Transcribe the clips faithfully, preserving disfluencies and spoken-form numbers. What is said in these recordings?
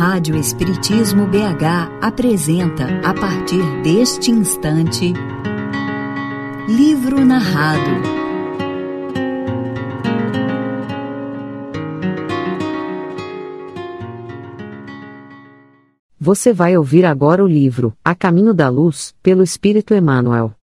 Rádio Espiritismo B H apresenta, a partir deste instante, Livro Narrado. Você vai ouvir agora o livro A Caminho da Luz, pelo Espírito Emmanuel.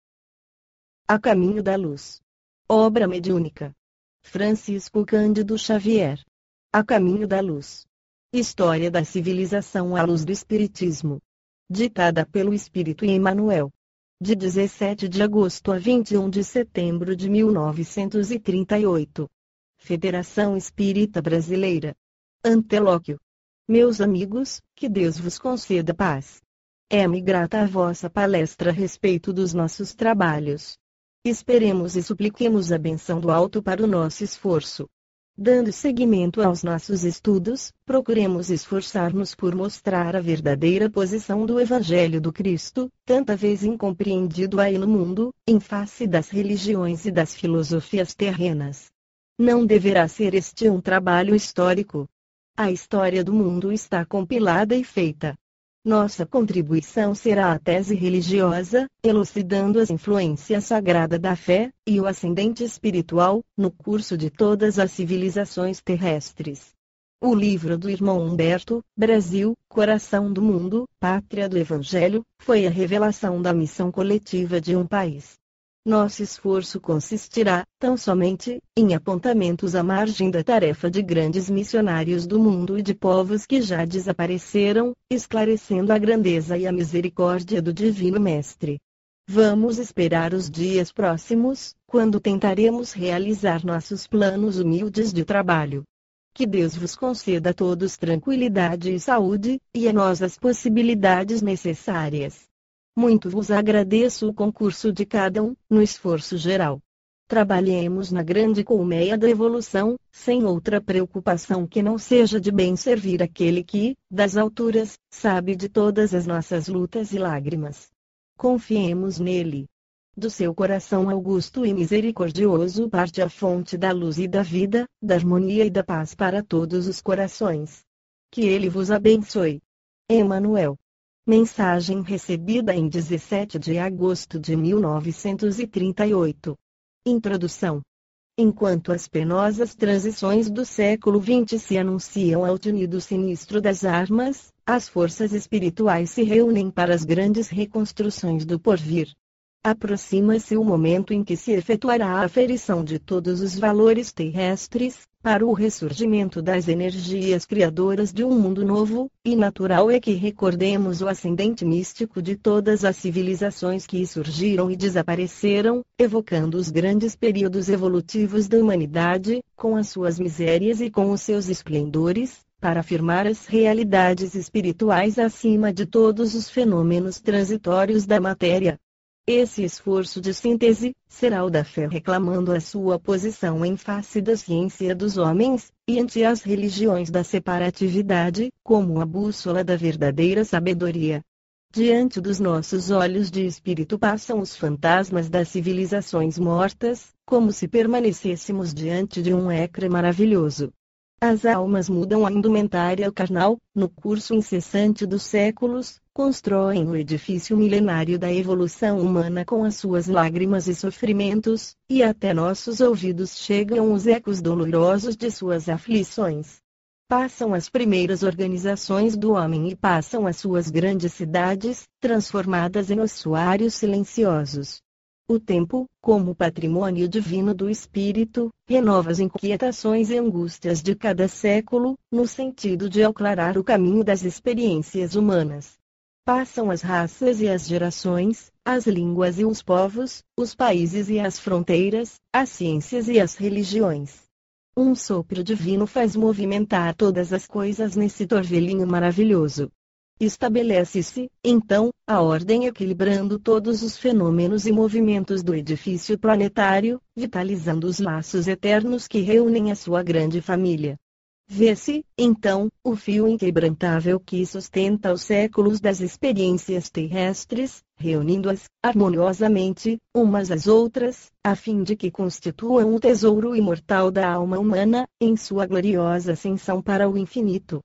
A Caminho da Luz. Obra mediúnica. Francisco Cândido Xavier. A Caminho da Luz. História da civilização à luz do Espiritismo. Ditada pelo Espírito Emmanuel. De dezessete de agosto a vinte e um de setembro de mil novecentos e trinta e oito. Federação Espírita Brasileira. Antelóquio. Meus amigos, que Deus vos conceda paz. É-me grata a vossa palestra a respeito dos nossos trabalhos. Esperemos e supliquemos a benção do alto para o nosso esforço. Dando seguimento aos nossos estudos, procuremos esforçar-nos por mostrar a verdadeira posição do Evangelho do Cristo, tanta vez incompreendido aí no mundo, em face das religiões e das filosofias terrenas. Não deverá ser este um trabalho histórico. A história do mundo está compilada e feita. Nossa contribuição será a tese religiosa, elucidando as influências sagrada da fé, e o ascendente espiritual, no curso de todas as civilizações terrestres. O livro do irmão Humberto, Brasil, Coração do Mundo, Pátria do Evangelho, foi a revelação da missão coletiva de um país. Nosso esforço consistirá, tão somente, em apontamentos à margem da tarefa de grandes missionários do mundo e de povos que já desapareceram, esclarecendo a grandeza e a misericórdia do Divino Mestre. Vamos esperar os dias próximos, quando tentaremos realizar nossos planos humildes de trabalho. Que Deus vos conceda a todos tranquilidade e saúde, e a nós as possibilidades necessárias. Muito vos agradeço o concurso de cada um, no esforço geral. Trabalhemos na grande colmeia da evolução, sem outra preocupação que não seja de bem servir aquele que, das alturas, sabe de todas as nossas lutas e lágrimas. Confiemos nele. Do seu coração augusto e misericordioso parte a fonte da luz e da vida, da harmonia e da paz para todos os corações. Que ele vos abençoe. Emmanuel. Mensagem recebida em dezessete de agosto de mil novecentos e trinta e oito. Introdução. Enquanto as penosas transições do século vinte se anunciam ao tinido sinistro das armas, as forças espirituais se reúnem para as grandes reconstruções do porvir. Aproxima-se o momento em que se efetuará a aferição de todos os valores terrestres, para o ressurgimento das energias criadoras de um mundo novo, e natural é que recordemos o ascendente místico de todas as civilizações que surgiram e desapareceram, evocando os grandes períodos evolutivos da humanidade, com as suas misérias e com os seus esplendores, para afirmar as realidades espirituais acima de todos os fenômenos transitórios da matéria. Esse esforço de síntese será o da fé reclamando a sua posição em face da ciência dos homens, e ante as religiões da separatividade, como a bússola da verdadeira sabedoria. Diante dos nossos olhos de espírito passam os fantasmas das civilizações mortas, como se permanecêssemos diante de um ecrã maravilhoso. As almas mudam a indumentária carnal, no curso incessante dos séculos, constroem o edifício milenário da evolução humana com as suas lágrimas e sofrimentos, e até nossos ouvidos chegam os ecos dolorosos de suas aflições. Passam as primeiras organizações do homem e passam as suas grandes cidades, transformadas em ossuários silenciosos. O tempo, como patrimônio divino do espírito, renova as inquietações e angústias de cada século, no sentido de aclarar o caminho das experiências humanas. Passam as raças e as gerações, as línguas e os povos, os países e as fronteiras, as ciências e as religiões. Um sopro divino faz movimentar todas as coisas nesse torvelinho maravilhoso. Estabelece-se, então, a ordem equilibrando todos os fenômenos e movimentos do edifício planetário, vitalizando os laços eternos que reúnem a sua grande família. Vê-se, então, o fio inquebrantável que sustenta os séculos das experiências terrestres, reunindo-as, harmoniosamente, umas às outras, a fim de que constituam o tesouro imortal da alma humana, em sua gloriosa ascensão para o infinito.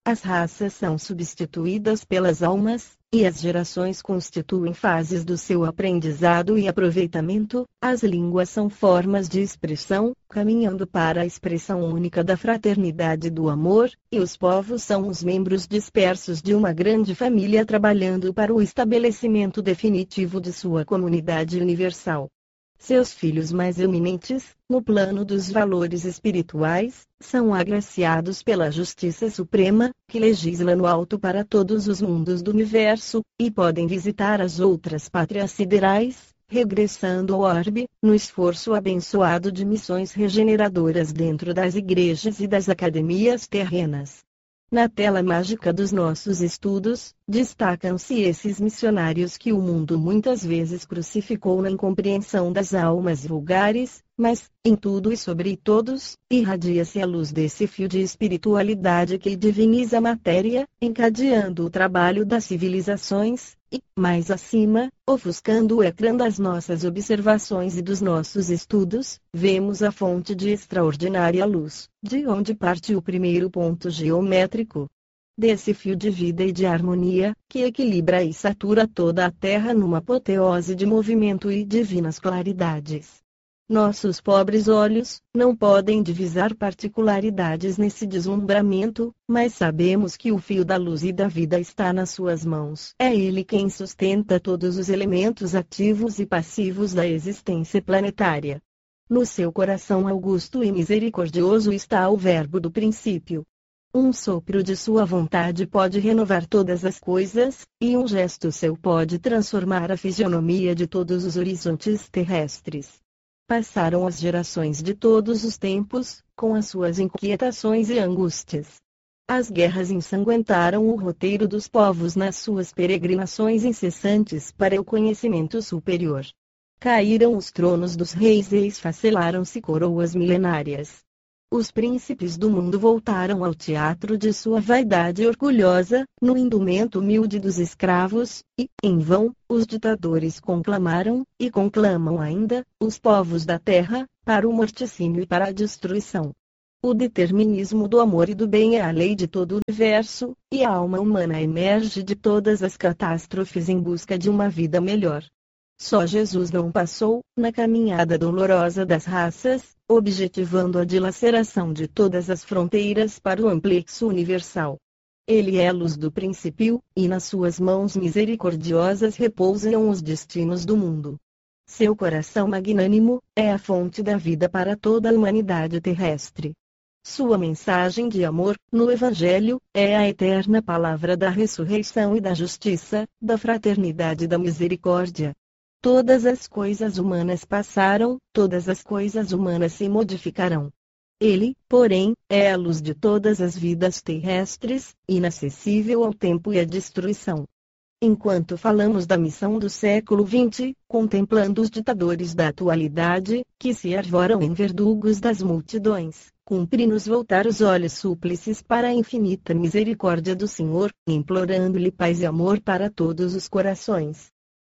As raças são substituídas pelas almas, e as gerações constituem fases do seu aprendizado e aproveitamento. As línguas são formas de expressão, caminhando para a expressão única da fraternidade e do amor, e os povos são os membros dispersos de uma grande família trabalhando para o estabelecimento definitivo de sua comunidade universal. Seus filhos mais eminentes, no plano dos valores espirituais, são agraciados pela justiça suprema, que legisla no alto para todos os mundos do universo, e podem visitar as outras pátrias siderais, regressando ao orbe, no esforço abençoado de missões regeneradoras dentro das igrejas e das academias terrenas. Na tela mágica dos nossos estudos, destacam-se esses missionários que o mundo muitas vezes crucificou na incompreensão das almas vulgares, mas, em tudo e sobre todos, irradia-se a luz desse fio de espiritualidade que diviniza a matéria, encadeando o trabalho das civilizações, e, mais acima, ofuscando o ecrã das nossas observações e dos nossos estudos, vemos a fonte de extraordinária luz, de onde parte o primeiro ponto geométrico desse fio de vida e de harmonia, que equilibra e satura toda a Terra numa apoteose de movimento e divinas claridades. Nossos pobres olhos não podem divisar particularidades nesse deslumbramento, mas sabemos que o fio da luz e da vida está nas suas mãos. É ele quem sustenta todos os elementos ativos e passivos da existência planetária. No seu coração augusto e misericordioso está o verbo do princípio. Um sopro de sua vontade pode renovar todas as coisas, e um gesto seu pode transformar a fisionomia de todos os horizontes terrestres. Passaram as gerações de todos os tempos, com as suas inquietações e angústias. As guerras ensanguentaram o roteiro dos povos nas suas peregrinações incessantes para o conhecimento superior. Caíram os tronos dos reis e esfacelaram-se coroas milenárias. Os príncipes do mundo voltaram ao teatro de sua vaidade orgulhosa, no indumento humilde dos escravos, e, em vão, os ditadores conclamaram, e conclamam ainda, os povos da terra, para o morticínio e para a destruição. O determinismo do amor e do bem é a lei de todo o universo, e a alma humana emerge de todas as catástrofes em busca de uma vida melhor. Só Jesus não passou, na caminhada dolorosa das raças, objetivando a dilaceração de todas as fronteiras para o amplexo universal. Ele é a luz do princípio, e nas suas mãos misericordiosas repousam os destinos do mundo. Seu coração magnânimo é a fonte da vida para toda a humanidade terrestre. Sua mensagem de amor, no Evangelho, é a eterna palavra da ressurreição e da justiça, da fraternidade e da misericórdia. Todas as coisas humanas passaram, todas as coisas humanas se modificarão. Ele, porém, é a luz de todas as vidas terrestres, inacessível ao tempo e à destruição. Enquanto falamos da missão do século vinte, contemplando os ditadores da atualidade, que se arvoram em verdugos das multidões, cumpre-nos voltar os olhos súplices para a infinita misericórdia do Senhor, implorando-lhe paz e amor para todos os corações.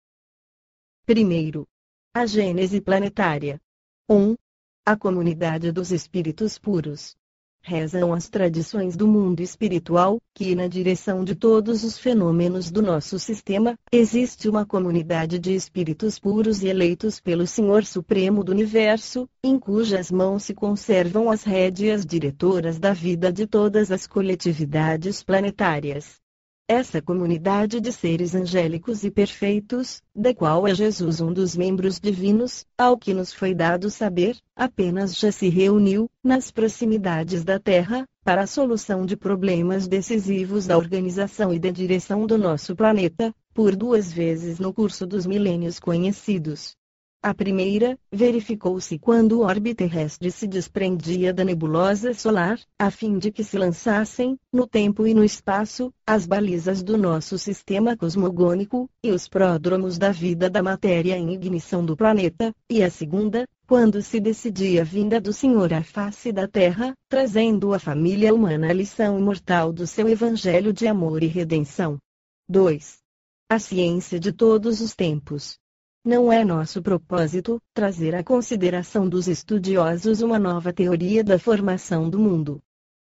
Primeiro, a Gênese planetária. um. A comunidade dos espíritos puros. Rezam as tradições do mundo espiritual, que na direção de todos os fenômenos do nosso sistema, existe uma comunidade de espíritos puros e eleitos pelo Senhor Supremo do Universo, em cujas mãos se conservam as rédeas diretoras da vida de todas as coletividades planetárias. Essa comunidade de seres angélicos e perfeitos, da qual é Jesus um dos membros divinos, ao que nos foi dado saber, apenas já se reuniu, nas proximidades da Terra, para a solução de problemas decisivos da organização e da direção do nosso planeta, por duas vezes no curso dos milênios conhecidos. A primeira, verificou-se quando o orbe terrestre se desprendia da nebulosa solar, a fim de que se lançassem, no tempo e no espaço, as balizas do nosso sistema cosmogônico, e os pródromos da vida da matéria em ignição do planeta, e a segunda, quando se decidia a vinda do Senhor à face da Terra, trazendo à família humana a lição imortal do seu evangelho de amor e redenção. dois. A ciência de todos os tempos. Não é nosso propósito trazer à consideração dos estudiosos uma nova teoria da formação do mundo.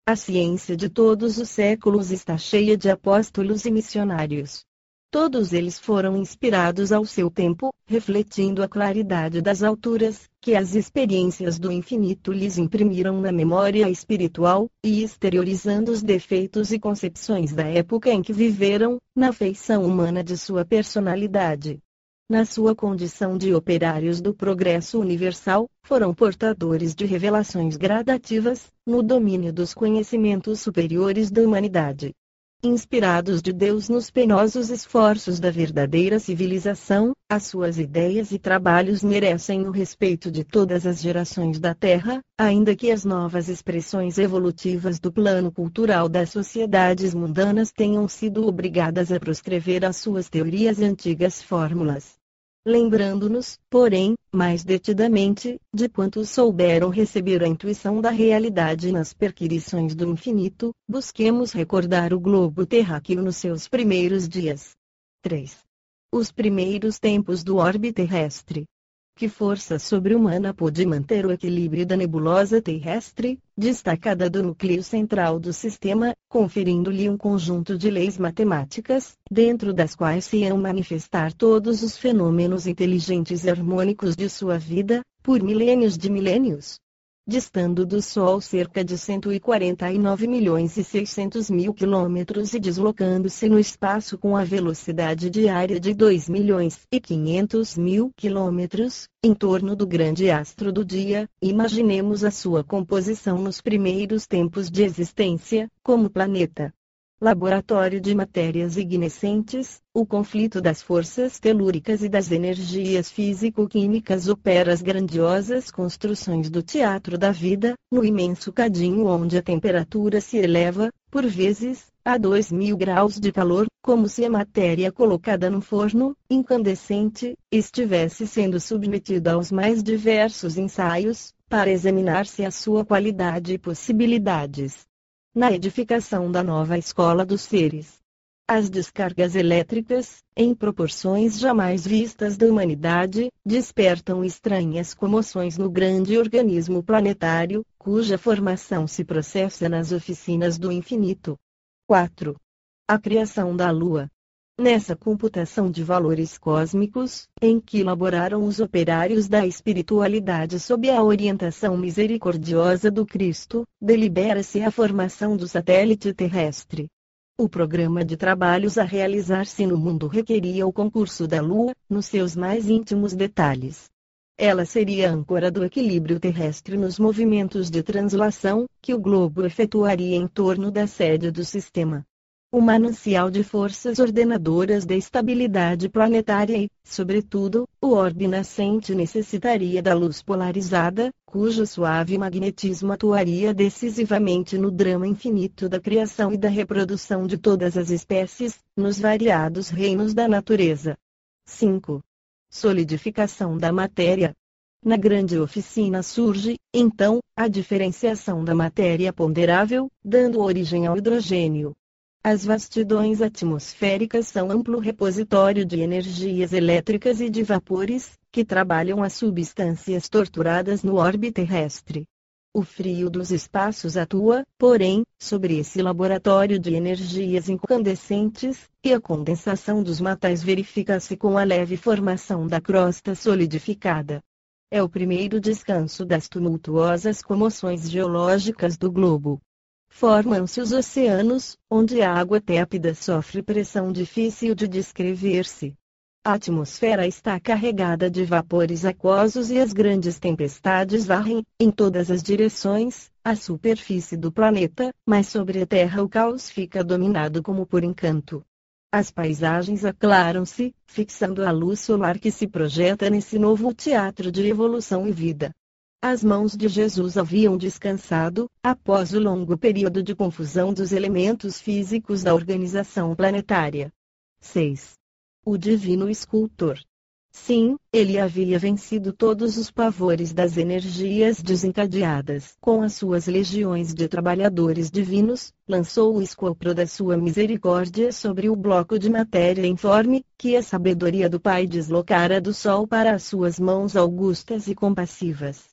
A ciência de todos os séculos está cheia de apóstolos e missionários. Todos eles foram inspirados ao seu tempo, refletindo a claridade das alturas, que as experiências do infinito lhes imprimiram na memória espiritual, e exteriorizando os defeitos e concepções da época em que viveram, na feição humana de sua personalidade. Na sua condição de operários do progresso universal, foram portadores de revelações gradativas, no domínio dos conhecimentos superiores da humanidade. Inspirados de Deus nos penosos esforços da verdadeira civilização, as suas ideias e trabalhos merecem o respeito de todas as gerações da Terra, ainda que as novas expressões evolutivas do plano cultural das sociedades mundanas tenham sido obrigadas a proscrever as suas teorias e antigas fórmulas. Lembrando-nos, porém, mais detidamente, de quantos souberam receber a intuição da realidade nas perquirições do infinito, busquemos recordar o globo terráqueo nos seus primeiros dias. três. Os primeiros tempos do orbe terrestre. Que força sobre-humana pôde manter o equilíbrio da nebulosa terrestre, destacada do núcleo central do sistema, conferindo-lhe um conjunto de leis matemáticas, dentro das quais se iam manifestar todos os fenômenos inteligentes e harmônicos de sua vida, por milênios de milênios? Distando do Sol cerca de cento e quarenta e nove milhões e seiscentos mil quilômetros e deslocando-se no espaço com a velocidade diária de dois milhões e quinhentos mil quilômetros, em torno do grande astro do dia, imaginemos a sua composição nos primeiros tempos de existência, como planeta. Laboratório de matérias ignescentes, o conflito das forças telúricas e das energias físico-químicas opera as grandiosas construções do teatro da vida, no imenso cadinho onde a temperatura se eleva, por vezes, a dois mil graus de calor, como se a matéria colocada no forno, incandescente, estivesse sendo submetida aos mais diversos ensaios, para examinar-se a sua qualidade e possibilidades. Na edificação da nova escola dos seres. As descargas elétricas, em proporções jamais vistas da humanidade, despertam estranhas comoções no grande organismo planetário, cuja formação se processa nas oficinas do infinito. quatro. A criação da Lua. Nessa computação de valores cósmicos, em que laboraram os operários da espiritualidade sob a orientação misericordiosa do Cristo, delibera-se a formação do satélite terrestre. O programa de trabalhos a realizar-se no mundo requeria o concurso da Lua, nos seus mais íntimos detalhes. Ela seria a âncora do equilíbrio terrestre nos movimentos de translação, que o globo efetuaria em torno da sede do sistema. O manancial de forças ordenadoras da estabilidade planetária e, sobretudo, o orbe nascente necessitaria da luz polarizada, cujo suave magnetismo atuaria decisivamente no drama infinito da criação e da reprodução de todas as espécies, nos variados reinos da natureza. cinco. Solidificação da matéria. Na grande oficina surge, então, a diferenciação da matéria ponderável, dando origem ao hidrogênio. As vastidões atmosféricas são amplo repositório de energias elétricas e de vapores, que trabalham as substâncias torturadas no orbe terrestre. O frio dos espaços atua, porém, sobre esse laboratório de energias incandescentes, e a condensação dos metais verifica-se com a leve formação da crosta solidificada. É o primeiro descanso das tumultuosas comoções geológicas do globo. Formam-se os oceanos, onde a água tépida sofre pressão difícil de descrever-se. A atmosfera está carregada de vapores aquosos e as grandes tempestades varrem, em todas as direções, a superfície do planeta, mas sobre a Terra o caos fica dominado como por encanto. As paisagens aclaram-se, fixando a luz solar que se projeta nesse novo teatro de evolução e vida. As mãos de Jesus haviam descansado, após o longo período de confusão dos elementos físicos da organização planetária. seis. O divino escultor. Sim, ele havia vencido todos os pavores das energias desencadeadas. Com as suas legiões de trabalhadores divinos, lançou o escopro da sua misericórdia sobre o bloco de matéria informe, que a sabedoria do Pai deslocara do Sol para as suas mãos augustas e compassivas.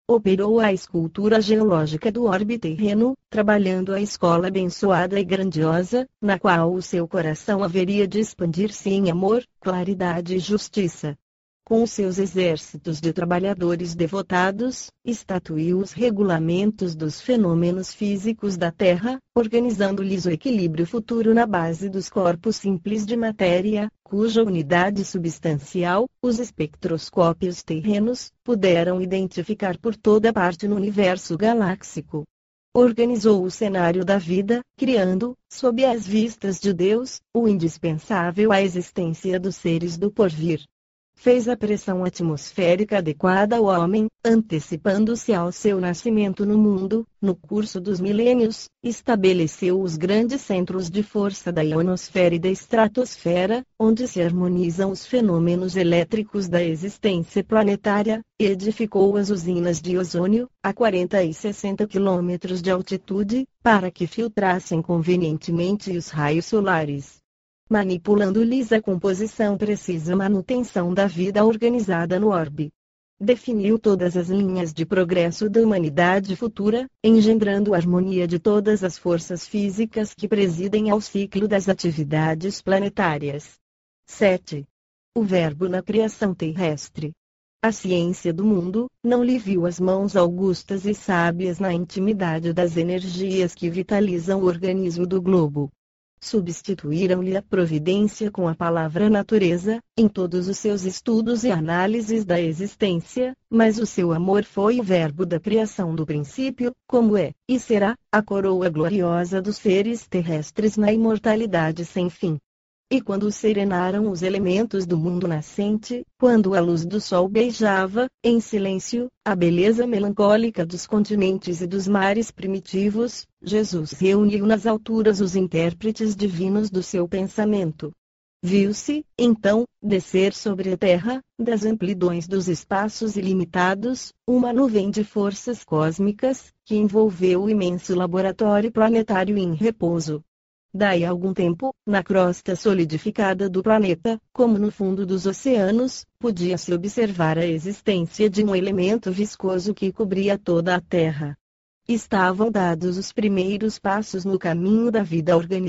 Operou a escultura geológica do orbe terreno, trabalhando a escola abençoada e grandiosa, na qual o seu coração haveria de expandir-se em amor, claridade e justiça. Com seus exércitos de trabalhadores devotados, estatuiu os regulamentos dos fenômenos físicos da Terra, organizando-lhes o equilíbrio futuro na base dos corpos simples de matéria, cuja unidade substancial, os espectroscópios terrenos, puderam identificar por toda parte no universo galáxico. Organizou o cenário da vida, criando, sob as vistas de Deus, o indispensável à existência dos seres do porvir. Fez a pressão atmosférica adequada ao homem, antecipando-se ao seu nascimento no mundo, no curso dos milênios, estabeleceu os grandes centros de força da ionosfera e da estratosfera, onde se harmonizam os fenômenos elétricos da existência planetária, e edificou as usinas de ozônio, a quarenta e sessenta quilômetros de altitude, para que filtrassem convenientemente os raios solares. Manipulando-lhes a composição precisa manutenção da vida organizada no orbe. Definiu todas as linhas de progresso da humanidade futura, engendrando a harmonia de todas as forças físicas que presidem ao ciclo das atividades planetárias. sete. O Verbo na criação terrestre. A ciência do mundo não lhe viu as mãos augustas e sábias na intimidade das energias que vitalizam o organismo do globo. Substituíram-lhe a providência com a palavra natureza, em todos os seus estudos e análises da existência, mas o seu amor foi o verbo da criação do princípio, como é, e será, a coroa gloriosa dos seres terrestres na imortalidade sem fim. E quando serenaram os elementos do mundo nascente, quando a luz do sol beijava, em silêncio, a beleza melancólica dos continentes e dos mares primitivos, Jesus reuniu nas alturas os intérpretes divinos do seu pensamento. Viu-se, então, descer sobre a terra, das amplidões dos espaços ilimitados, uma nuvem de forças cósmicas, que envolveu o imenso laboratório planetário em repouso. Daí a algum tempo, na crosta solidificada do planeta, como no fundo dos oceanos, podia-se observar a existência de um elemento viscoso que cobria toda a Terra. Estavam dados os primeiros passos no caminho da vida organizada.